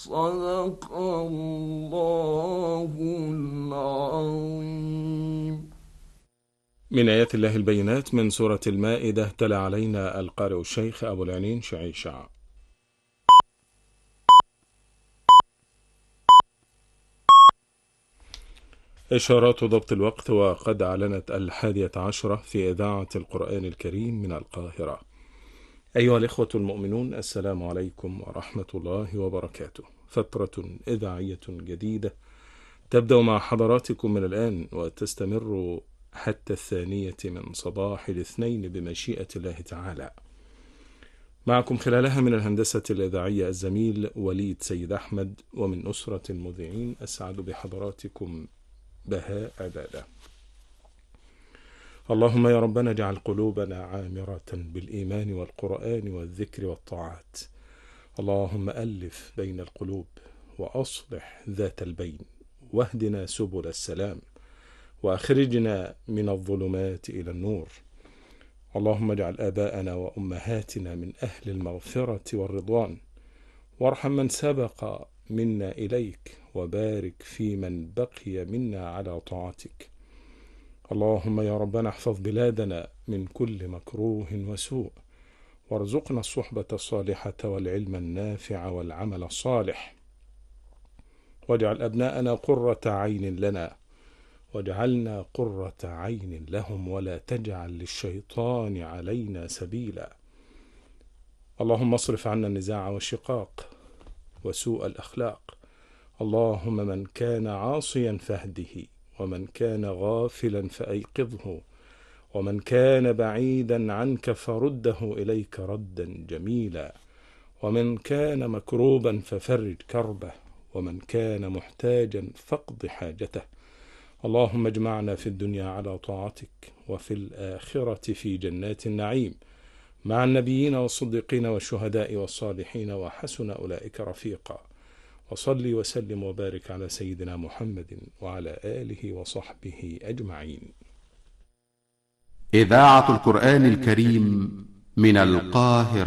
صدق الله العظيم. من آيات الله البينات من سورة المائدة. تلا علينا القارئ الشيخ أبو العنين شعيشع. إشارات ضبط الوقت، وقد أعلنت 11 في إذاعة القرآن الكريم من القاهرة. أيها الإخوة المؤمنون، السلام عليكم ورحمة الله وبركاته. فترة إذاعية جديدة تبدأ مع حضراتكم من الآن وتستمر حتى 2 من صباح الاثنين بمشيئة الله تعالى. معكم خلالها من الهندسة الإذاعية الزميل وليد سيد أحمد، ومن أسرة المذيعين أسعد بحضراتكم بهاء عبادة. اللهم يا ربنا اجعل قلوبنا عامرة بالإيمان والقرآن والذكر والطاعات. اللهم ألف بين القلوب وأصلح ذات البين، واهدنا سبل السلام، وأخرجنا من الظلمات إلى النور. اللهم اجعل آباءنا وأمهاتنا من أهل المغفرة والرضوان، وارحم من سبق منا إليك، وبارك في من بقي منا على طاعتك. اللهم يا ربنا احفظ بلادنا من كل مكروه وسوء، وارزقنا الصحبة الصالحة والعلم النافع والعمل الصالح، واجعل أبناءنا قرة عين لنا، واجعلنا قرة عين لهم، ولا تجعل للشيطان علينا سبيلا. اللهم اصرف عنا النزاع والشقاق وسوء الأخلاق. اللهم من كان عاصيا فاهده، ومن كان غافلا فأيقظه، ومن كان بعيدا عنك فرده إليك ردا جميلا، ومن كان مكروبا ففرج كربه، ومن كان محتاجا فاقض حاجته. اللهم اجمعنا في الدنيا على طاعتك، وفي الآخرة في جنات النعيم مع النبيين والصديقين والشهداء والصالحين، وحسن أولئك رفيقا. وصلي وسلم وبارك على سيدنا محمد وعلى آله وصحبه أجمعين. إذاعة القرآن الكريم من القاهرة.